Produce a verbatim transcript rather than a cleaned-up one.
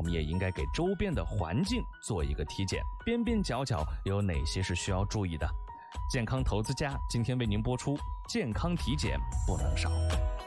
你也应该给周边的环境做一个体检，边边角角有哪些是需要注意的。健康投资家今天为您播出健康体检不能少。